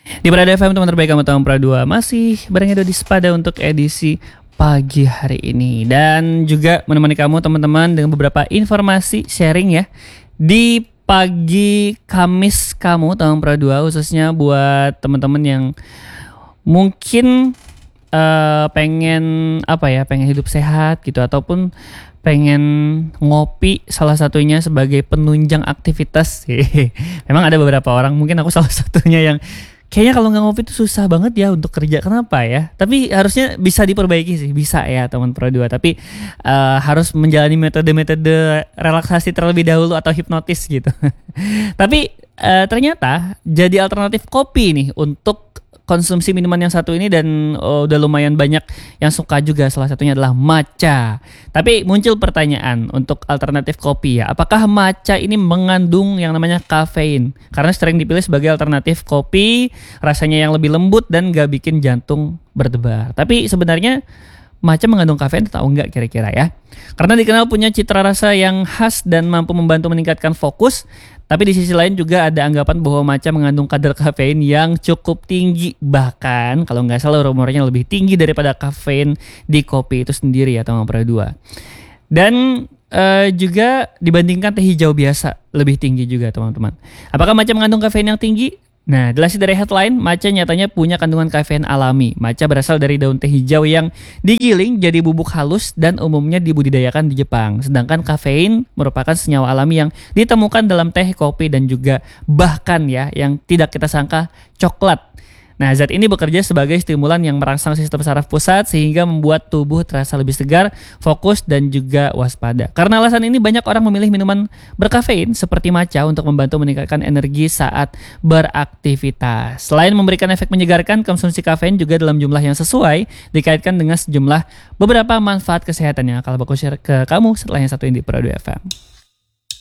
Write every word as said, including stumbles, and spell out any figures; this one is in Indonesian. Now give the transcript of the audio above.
Di Prada F M teman terbaik kamu tahun Pra dua masih bareng Edo di Spada untuk edisi pagi hari ini. Dan juga menemani kamu teman-teman dengan beberapa informasi sharing ya di pagi Kamis kamu tahun Pra dua, khususnya buat teman-teman yang mungkin uh, pengen apa ya, pengen hidup sehat gitu, ataupun pengen ngopi salah satunya sebagai penunjang aktivitas. Memang ada beberapa orang, mungkin aku salah satunya, yang kayaknya kalau nggak ngopi itu susah banget ya untuk kerja. Kenapa ya? Tapi harusnya bisa diperbaiki sih, bisa ya teman Pro dua. Tapi uh, harus menjalani metode-metode relaksasi terlebih dahulu atau hipnotis gitu. Tapi uh, ternyata jadi alternatif kopi nih untuk konsumsi minuman yang satu ini, dan oh, udah lumayan banyak yang suka juga. Salah satunya adalah matcha. Tapi muncul pertanyaan untuk alternatif kopi ya, apakah matcha ini mengandung yang namanya kafein? Karena sering dipilih sebagai alternatif kopi, rasanya yang lebih lembut dan gak bikin jantung berdebar. Tapi sebenarnya matcha mengandung kafein atau enggak kira-kira ya? Karena dikenal punya citra rasa yang khas dan mampu membantu meningkatkan fokus. Tapi di sisi lain juga ada anggapan bahwa matcha mengandung kadar kafein yang cukup tinggi. Bahkan kalau nggak salah rumornya lebih tinggi daripada kafein di kopi itu sendiri ya teman Pro dua. Dan uh, juga dibandingkan teh hijau biasa lebih tinggi juga teman-teman. Apakah matcha mengandung kafein yang tinggi? Nah, dilansir dari headline, matcha nyatanya punya kandungan kafein alami. Matcha berasal dari daun teh hijau yang digiling jadi bubuk halus dan umumnya dibudidayakan di Jepang. Sedangkan kafein merupakan senyawa alami yang ditemukan dalam teh, kopi, dan juga bahkan ya yang tidak kita sangka, coklat. Nah, zat ini bekerja sebagai stimulan yang merangsang sistem saraf pusat sehingga membuat tubuh terasa lebih segar, fokus, dan juga waspada. Karena alasan ini banyak orang memilih minuman berkafein seperti matcha untuk membantu meningkatkan energi saat beraktivitas. Selain memberikan efek menyegarkan, konsumsi kafein juga dalam jumlah yang sesuai dikaitkan dengan sejumlah beberapa manfaat kesehatan yang akan aku share ke kamu setelah yang satu ini di Pro dua F M.